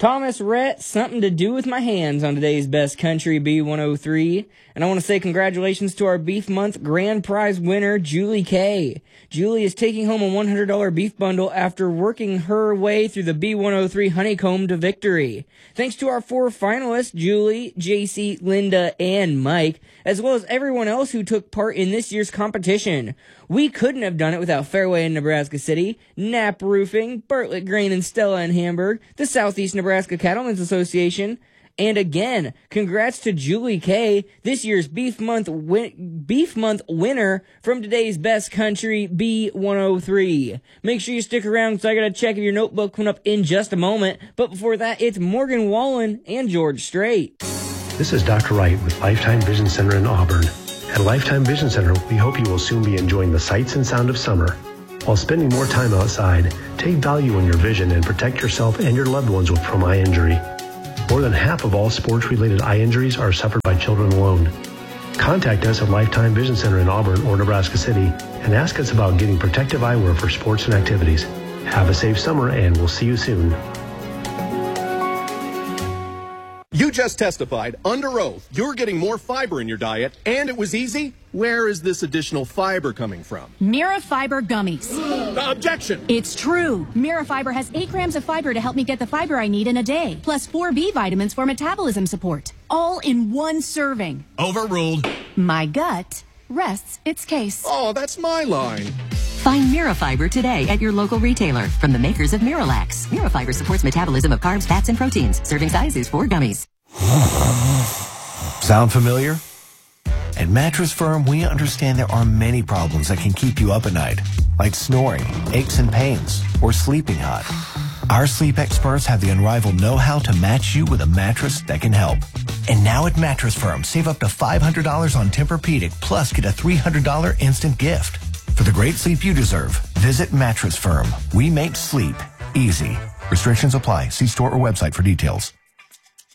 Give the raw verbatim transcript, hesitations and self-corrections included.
Thomas Rhett, Something to Do with My Hands on today's Best Country B one oh three. And I want to say congratulations to our Beef Month Grand Prize winner, Julie K. Julie is taking home a one hundred dollars beef bundle after working her way through the B one oh three Honeycomb to victory. Thanks to our four finalists, Julie, J C, Linda, and Mike, as well as everyone else who took part in this year's competition. We couldn't have done it without Fairway in Nebraska City, Knapp Roofing, Bartlett Grain and Stella in Hamburg, the Southeast Nebraska Cattlemen's Association, and again, congrats to Julie K, this year's Beef Month win- Beef Month winner from today's Best Country B one oh three. Make sure you stick around because I got to check if your notebook coming up in just a moment. But before that, it's Morgan Wallen and George Strait. This is Doctor Wright with Lifetime Vision Center in Auburn. At Lifetime Vision Center, we hope you will soon be enjoying the sights and sound of summer. While spending more time outside, take value in your vision and protect yourself and your loved ones from eye injury. More than half of all sports-related eye injuries are suffered by children alone. Contact us at Lifetime Vision Center in Auburn or Nebraska City and ask us about getting protective eyewear for sports and activities. Have a safe summer, and we'll see you soon. You just testified under oath you're getting more fiber in your diet, and it was easy. Where is this additional fiber coming from? Mirafiber gummies. Objection! It's true. Mirafiber has eight grams of fiber to help me get the fiber I need in a day, plus four B vitamins for metabolism support, all in one serving. Overruled. My gut rests its case. Oh, that's my line. Find Mirafiber today at your local retailer from the makers of Miralax. Mirafiber supports metabolism of carbs, fats, and proteins. Serving size is four gummies. Sound familiar? At Mattress Firm, we understand there are many problems that can keep you up at night, like snoring, aches and pains, or sleeping hot. Our sleep experts have the unrivaled know-how to match you with a mattress that can help. And now at Mattress Firm, save up to five hundred dollars on Tempur-Pedic, plus get a three hundred dollars instant gift. For the great sleep you deserve, visit Mattress Firm. We make sleep easy. Restrictions apply. See store or website for details.